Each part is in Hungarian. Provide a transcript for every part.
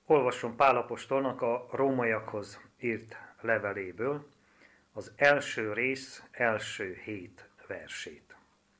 Olvasom Pál apostolnak a rómaiakhoz írt leveléből az első rész első 7 versét.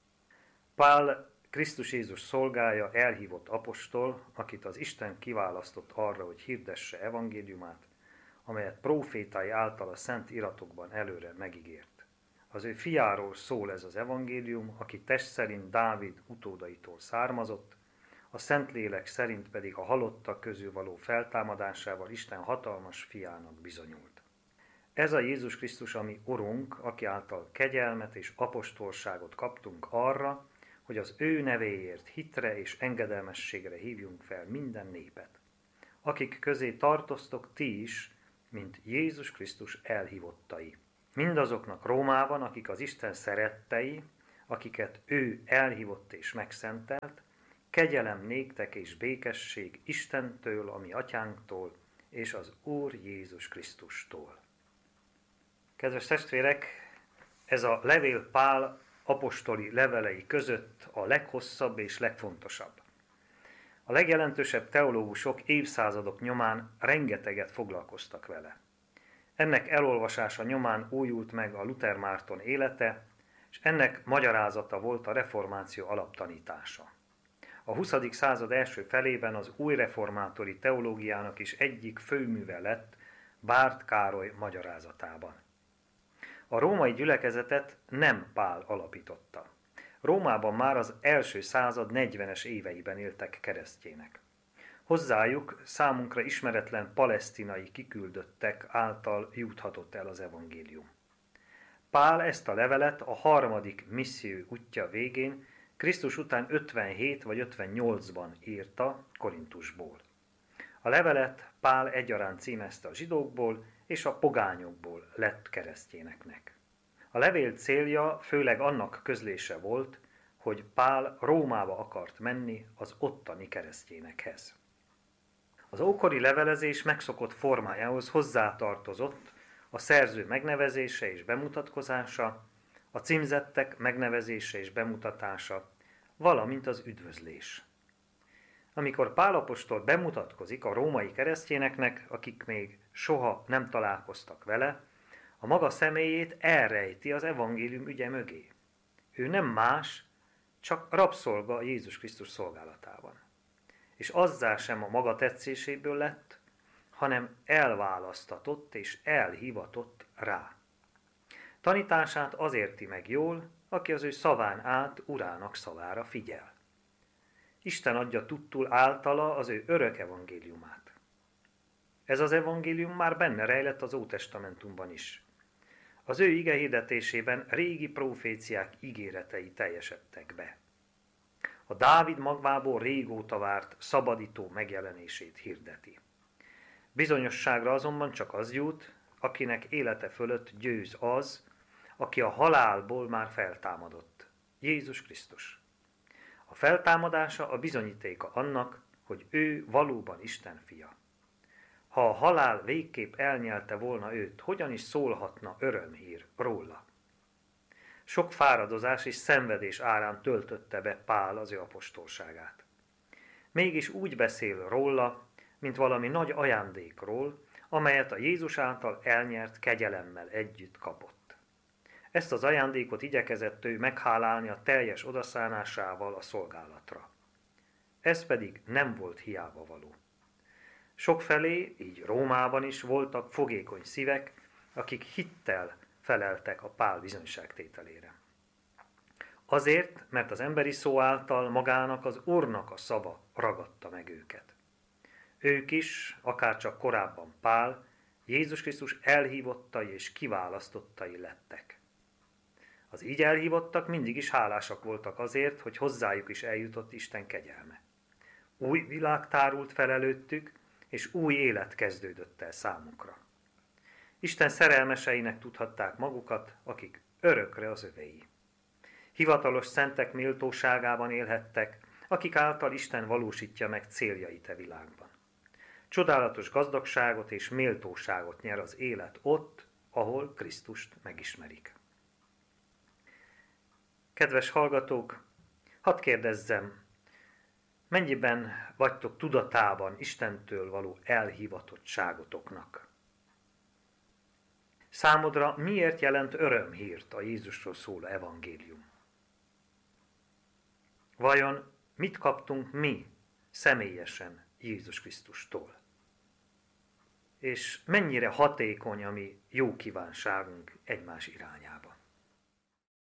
Pál, Krisztus Jézus szolgája, elhívott apostol, akit az Isten kiválasztott arra, hogy hirdesse evangéliumát, amelyet prófétái által a szent iratokban előre megígért. Az ő fiáról szól ez az evangélium, aki test szerint Dávid utódaitól származott, a Szentlélek szerint pedig a halottak közül való feltámadásával Isten hatalmas fiának bizonyult. Ez a Jézus Krisztus, ami Urunk, aki által kegyelmet és apostolságot kaptunk arra, hogy az ő nevéért hitre és engedelmességre hívjunk fel minden népet, akik közé tartoztok ti is, mint Jézus Krisztus elhívottai. Mindazoknak Rómában, akik az Isten szerettei, akiket ő elhívott és megszentelt, kegyelem néktek és békesség Istentől, a mi atyánktól, és az Úr Jézus Krisztustól. Kedves testvérek, ez a levél Pál apostoli levelei között a leghosszabb és legfontosabb. A legjelentősebb teológusok évszázadok nyomán rengeteget foglalkoztak vele. Ennek elolvasása nyomán újult meg a Luther Márton élete, és ennek magyarázata volt a reformáció alaptanítása. A 20. század első felében az új reformátori teológiának is egyik főműve lett Bárd Károly magyarázatában. A római gyülekezetet nem Pál alapította. Rómában már az első század 40-es éveiben éltek keresztjének. Hozzájuk számunkra ismeretlen palesztinai kiküldöttek által juthatott el az evangélium. Pál ezt a levelet a harmadik misszió útja végén, Krisztus után 57 vagy 58-ban írta Korintusból. A levelet Pál egyaránt címezte a zsidókból és a pogányokból lett keresztjéneknek. A levél célja főleg annak közlése volt, hogy Pál Rómába akart menni az ottani keresztjénekhez. Az ókori levelezés megszokott formájához hozzátartozott a szerző megnevezése és bemutatkozása, a címzettek megnevezése és bemutatása, valamint az üdvözlés. Amikor Pál apostol bemutatkozik a római keresztjéneknek, akik még soha nem találkoztak vele, a maga személyét elrejti az evangélium ügye mögé. Ő nem más, csak rabszolga Jézus Krisztus szolgálatában. És azzá sem a maga tetszéséből lett, hanem elválasztatott és elhivatott rá. Tanítását az érti meg jól, aki az ő szaván át urának szavára figyel. Isten adja tudtul általa az ő örök evangéliumát. Ez az evangélium már benne rejlett az Ótestamentumban is. Az ő igehirdetésében régi proféciák ígéretei teljesedtek be. A Dávid magvából régóta várt szabadító megjelenését hirdeti. Bizonyosságra azonban csak az jut, akinek élete fölött győz az, aki a halálból már feltámadott, Jézus Krisztus. A feltámadása a bizonyítéka annak, hogy ő valóban Isten fia. Ha a halál végképp elnyelte volna őt, hogyan is szólhatna örömhír róla? Sok fáradozás és szenvedés árán töltötte be Pál az ő apostolságát. Mégis úgy beszél róla, mint valami nagy ajándékról, amelyet a Jézus által elnyert kegyelemmel együtt kapott. Ezt az ajándékot igyekezett ő meghálálni a teljes odaszánásával a szolgálatra. Ez pedig nem volt hiába való. Sokfelé, így Rómában is voltak fogékony szívek, akik hittel feleltek a Pál bizonyságtételére. Azért, mert az emberi szó által magának az Úrnak a szava ragadta meg őket. Ők is, akárcsak korábban Pál, Jézus Krisztus elhívottai és kiválasztottai lettek. Az így elhívottak mindig is hálásak voltak azért, hogy hozzájuk is eljutott Isten kegyelme. Új világ tárult fel előttük, és új élet kezdődött el számukra. Isten szerelmeseinek tudhatták magukat, akik örökre az övéi. Hivatalos szentek méltóságában élhettek, akik által Isten valósítja meg céljait e világban. Csodálatos gazdagságot és méltóságot nyer az élet ott, ahol Krisztust megismerik. Kedves hallgatók, hadd kérdezzem, Mennyiben vagytok tudatában Istentől való elhivatottságotoknak? Számodra miért jelent örömhírt a Jézusról szóló evangélium? Vajon mit kaptunk mi személyesen Jézus Krisztustól? És mennyire hatékony a mi jó kívánságunk egymás irányába?